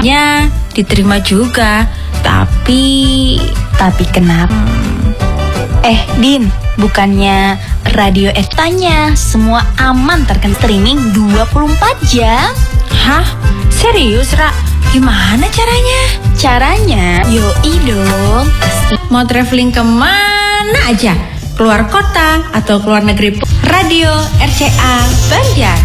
Sebenarnya diterima juga, tapi kenapa? Din, bukannya radio tanya semua aman terkena streaming 24 jam? Hah? Serius, Ra? Gimana caranya? Caranya, yoi dong. Mau traveling kemana aja? Keluar kota atau keluar negeri? Radio RCA Banjar.